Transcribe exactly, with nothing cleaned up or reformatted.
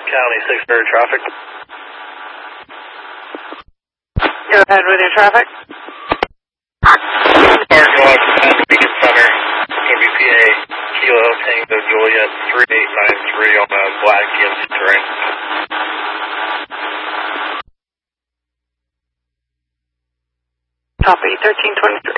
County six thirty traffic. Go ahead with your traffic. Parking lot at Beacon Center, K B P A, Kilo Tango Juliet three eight nine three on the black G M C terrain. Copy, thirteen twenty-three.